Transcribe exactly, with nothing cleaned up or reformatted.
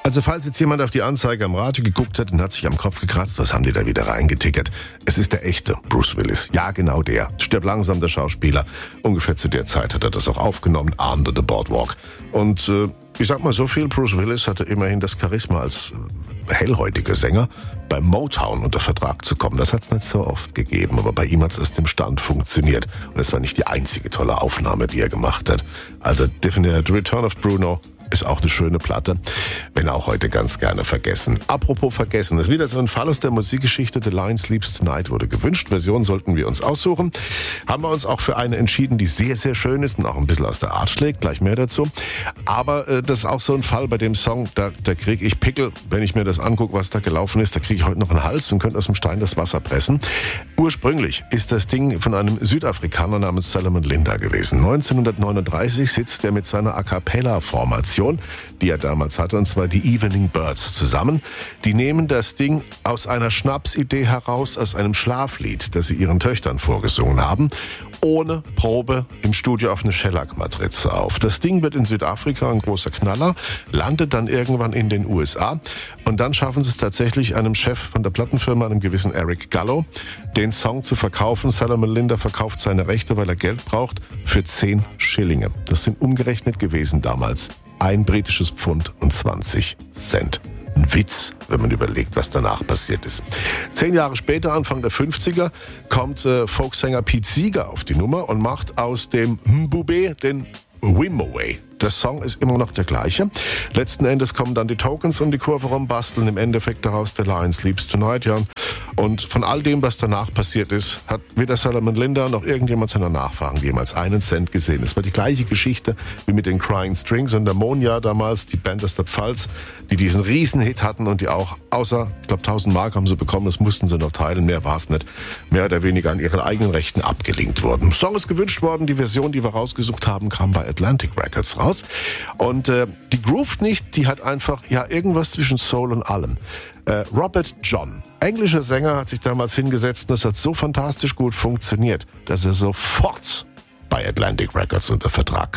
Also falls jetzt jemand auf die Anzeige am Radio geguckt hat und hat sich am Kopf gekratzt, was haben die da wieder reingetickert? Es ist der echte Bruce Willis. Ja, genau der. Stirbt langsam, der Schauspieler. Ungefähr zu der Zeit hat er das auch aufgenommen, Under the Boardwalk. Und äh, ich sag mal so viel, Bruce Willis hatte immerhin das Charisma als äh, hellhäutiger Sänger bei Motown unter Vertrag zu kommen. Das hat es nicht so oft gegeben, aber bei ihm hat es aus dem Stand funktioniert. Und es war nicht die einzige tolle Aufnahme, die er gemacht hat. Also definitiv Return of Bruno ist auch eine schöne Platte, wenn auch heute ganz gerne vergessen. Apropos vergessen, das ist wieder so ein Fall aus der Musikgeschichte. The Lion Sleeps Tonight wurde gewünscht. Version sollten wir uns aussuchen. Haben wir uns auch für eine entschieden, die sehr, sehr schön ist und auch ein bisschen aus der Art schlägt. Gleich mehr dazu. Aber äh, das ist auch so ein Fall bei dem Song, da, da kriege ich Pickel, wenn ich mir das angucke, was da gelaufen ist. Da kriege ich heute noch einen Hals und könnte aus dem Stein das Wasser pressen. Ursprünglich ist das Ding von einem Südafrikaner namens Solomon Linda gewesen. neunzehnhundertneununddreißig sitzt er mit seiner A-Cappella-Formation, die er damals hatte, und zwar die Evening Birds zusammen. Die nehmen das Ding aus einer Schnapsidee heraus, aus einem Schlaflied, das sie ihren Töchtern vorgesungen haben, ohne Probe im Studio auf eine Shellac-Matrize auf. Das Ding wird in Südafrika ein großer Knaller, landet dann irgendwann in den U S A und dann schaffen sie es tatsächlich, einem Chef von der Plattenfirma, einem gewissen Eric Gallo, den Song zu verkaufen. Solomon Linda verkauft seine Rechte, weil er Geld braucht, für zehn Schillinge. Das sind umgerechnet gewesen damals ein britisches Pfund und zwanzig Cent. Ein Witz, wenn man überlegt, was danach passiert ist. Zehn Jahre später, Anfang der fünfziger, kommt äh, Folksänger Pete Seeger auf die Nummer und macht aus dem Mbube den Wimoway. Der Song ist immer noch der gleiche. Letzten Endes kommen dann die Tokens um die Kurve rum, basteln im Endeffekt daraus The Lion Sleeps Tonight, ja. Und von all dem, was danach passiert ist, hat weder Solomon Linda noch irgendjemand seiner Nachfahren jemals einen Cent gesehen. Es war die gleiche Geschichte wie mit den Crying Strings und der Monja damals, die Band aus der Pfalz, die diesen Riesenhit hatten und die auch außer, ich glaube, tausend Mark haben sie bekommen, das mussten sie noch teilen, mehr war es nicht, mehr oder weniger an ihren eigenen Rechten abgelinkt wurden. Song ist gewünscht worden, die Version, die wir rausgesucht haben, kam bei Atlantic Records raus. Und äh, die groovt nicht, die hat einfach ja irgendwas zwischen Soul und allem. Äh, Robert John, englischer Sänger, hat sich damals hingesetzt und das hat so fantastisch gut funktioniert, dass er sofort bei Atlantic Records unter Vertrag kam.